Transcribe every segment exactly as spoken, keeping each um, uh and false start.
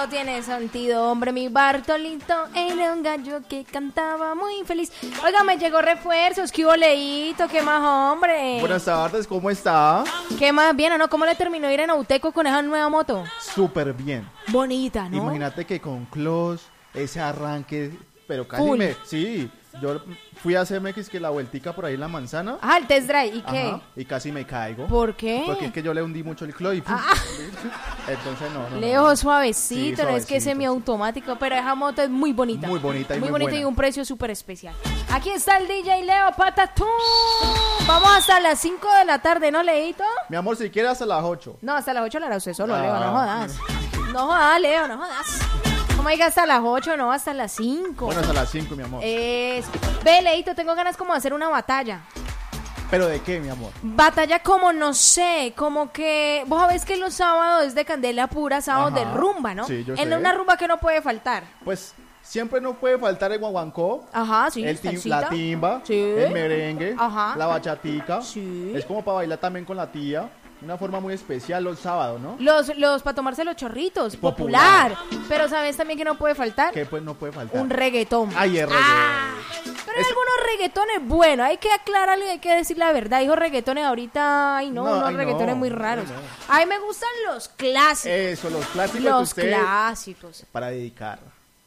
todo tiene sentido, hombre. Mi Bartolito era un gallo que cantaba muy feliz. Oiga, me llegó refuerzos. ¿Qué hubo, Leito? ¿Qué más, hombre? Buenas tardes, ¿cómo está? ¿Qué más? Bien, ¿o no? ¿Cómo le terminó de ir en Auteco con esa nueva moto? Súper bien. Bonita, ¿no? Imagínate que con Close, ese arranque, pero casi Full. me... Sí, yo fui a C M X que la vueltica por ahí en la manzana. Ah, el test drive. ¿Y qué? Ajá, y casi me caigo. ¿Por qué? Porque es que yo le hundí mucho el close. Ah. Entonces no, no, Leo, no. suavecito, Sí, no es que es suavecito, semiautomático, pero esa moto es muy bonita. Muy bonita y muy muy bonita buena. y un precio súper especial. Aquí está el D J Leo Patatún. Vamos hasta las cinco de la tarde, ¿no, Leito? Mi amor, si quieres hasta las ocho. No, hasta las ocho la hará usted solo, Ah. Leo, no jodas. No jodas, Leo, no jodas. ¿Cómo diga hasta las ocho? No, hasta las cinco. Bueno, hasta las cinco, mi amor. Es... Ve, Leito, tengo ganas como de hacer una batalla. ¿Pero de qué, mi amor? Batalla como, no sé, como que... Vos sabés que los sábados de candela pura, sábados Ajá. de rumba, ¿no? Sí, yo En sé. una rumba que no puede faltar. Pues siempre no puede faltar el guaguancó. Ajá, sí, el tim- salsita. la timba, Sí. el merengue, Ajá. la bachatica. Sí. Es como para bailar también con la tía. Una forma muy especial los sábados, ¿no? Los, los para tomarse los chorritos, Popular. popular. Pero ¿sabes también que no puede faltar? Que pues no puede faltar. Un reggaetón. Ay, es reggae. Ah, pero hay Es- algunos reggaetones buenos, hay que aclararle, hay que decir la verdad. Dijo reggaetones ahorita, ay no, No, unos ay, no, reggaetones muy raros. ay, no. A mí me gustan los clásicos. Eso, los clásicos los que usted... clásicos. Para dedicar.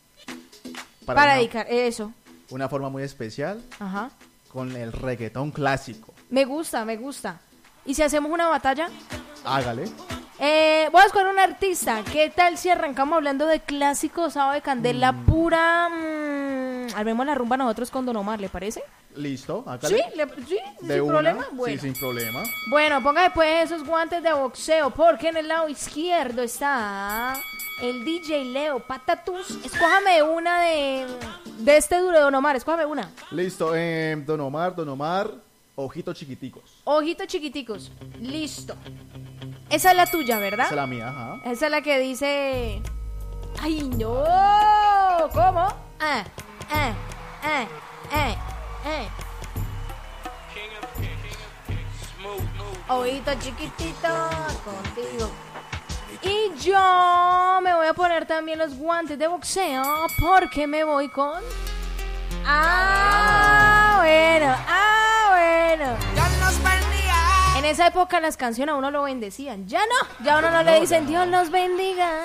Para, una- dedicar, eso. Una forma muy especial Ajá. con el reggaetón clásico. Me gusta, me gusta. ¿Y si hacemos una batalla? Hágale. Eh, voy a escoger un artista. ¿Qué tal si arrancamos hablando de clásicos, sábado de candela Mm. pura? Mmm, armemos la rumba nosotros con Don Omar, ¿le parece? Listo, Sí, hágale. le- sí, De sin una. problema. Bueno. Sí, sin problema. Bueno, ponga después esos guantes de boxeo, porque en el lado izquierdo está el D J Leo Patatús. Escójame una de, de este duro de Don Omar, escójame una. Listo, eh, Don Omar, Don Omar, ojitos chiquiticos. Ojitos chiquiticos. Listo. Esa es la tuya, ¿verdad? Esa es la mía, ajá. Esa es la que dice... ¡Ay, no! ¿Cómo? Ah, ah, ah, ah, ah. Ojito chiquitito contigo. Y yo me voy a poner también los guantes de boxeo porque me voy con... Ah, bueno, ah, bueno. En esa época las canciones a uno lo bendecían. Ya no, ya a uno no le dicen Dios los bendiga.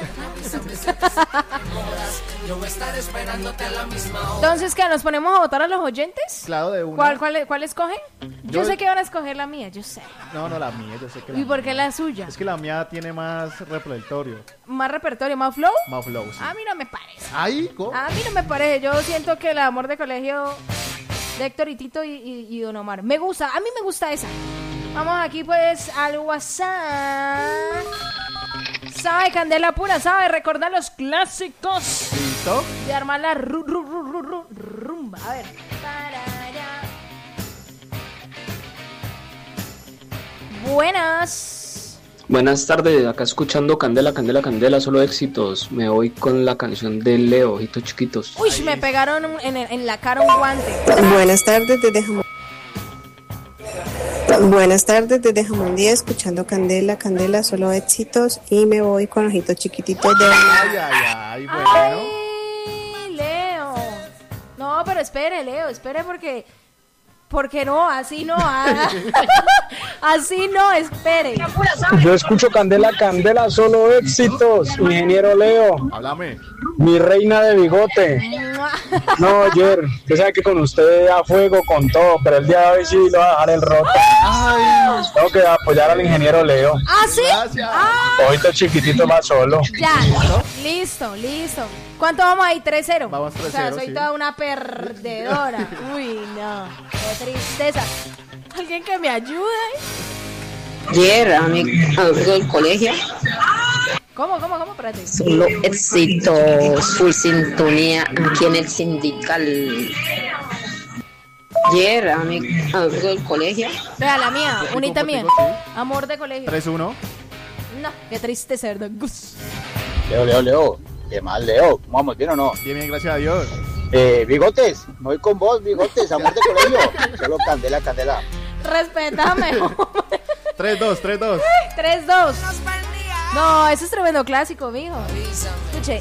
Entonces, ¿qué? ¿Nos ponemos a votar a los oyentes? Claro, de una. ¿Cuál, cuál, cuál escogen? Yo, Yo- sé que van a escoger la mía, yo sé. No, no, la mía, yo sé que la ¿Y por mía. qué la suya? Es que la mía tiene más repertorio. ¿Más repertorio, más flow? Más flow, sí. A mí no me parece. Ahí, co- A mí no me parece. Yo siento que el amor de colegio de Héctor y Tito y, y- y Don Omar. Me gusta, a mí me gusta esa. Vamos aquí pues al WhatsApp. Sabe candela pura, sabe recordar los clásicos Listo. de armar la ru- ru- ru- ru- ru- rumba. A ver. Tarara. Buenas. Buenas tardes, acá escuchando Candela, Candela, Candela, solo éxitos. Me voy con la canción de Leo, Ojitos Chiquitos. Uy, me pegaron un- en, en la cara un guante. Buenas tardes desde Jamón. Buenas tardes desde Jamón Díaz, escuchando Candela, Candela, solo éxitos y me voy con ojitos chiquititos de... Ay, ay, ay, bueno. Ay, Leo. No, pero espere, Leo, espere porque... Porque no, así no. ah. Así no, espere. Yo escucho Candela, Candela, solo éxitos. Ingeniero Leo, Háblame. mi reina de bigote. No, ayer, usted sabe que con usted a fuego con todo, pero el día de hoy sí lo va a dejar el roto. Tengo que apoyar al ingeniero Leo. ¿Ah, sí? Gracias. Ah, Ahorita chiquitito va solo. ya. Listo, listo. ¿Cuánto vamos ahí? tres cero. Vamos tres O sea, cero, soy sí. toda una perdedora. Uy, no. Qué tristeza. Alguien que me ayude. Ayer a mi amigo del colegio, ¿Cómo, cómo, cómo? Espérate. solo éxitos, full sintonía aquí en el sindical. Ayer a mi amigo del colegio, Vea, la mía, Contigo, unita mía. contigo, Amor de colegio. tres uno. No, qué triste cerdo. Gus. Leo, Leo, Leo. ¿Qué mal, Leo? ¿Vamos bien o no? Bien, bien, gracias a Dios. Eh, bigotes, me voy con vos, bigotes, amor de colegio. Solo Candela, Candela. Respétame. tres dos, tres dos. tres dos. No, ese es tremendo clásico, mijo.